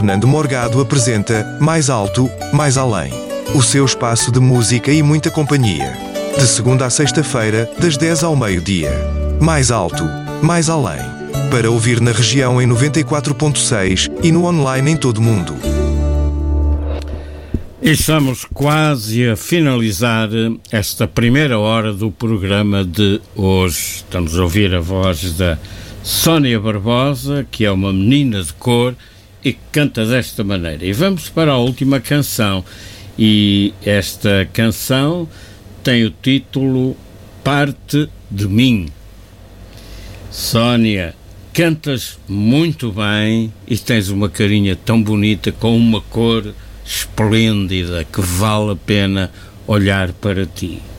Fernando Morgado apresenta Mais Alto, Mais Além. O seu espaço de música e muita companhia. De segunda a sexta-feira, das 10 ao meio-dia. Mais Alto, Mais Além. Para ouvir na região em 94.6 e no online em todo o mundo. Estamos quase a finalizar esta primeira hora do programa de hoje. Estamos a ouvir a voz da Sónia Barbosa, que é uma menina de cor e que canta desta maneira. E vamos para a última canção. E esta canção tem o título Parte de Mim. Sónia, cantas muito bem e tens uma carinha tão bonita, com uma cor esplêndida, que vale a pena olhar para ti.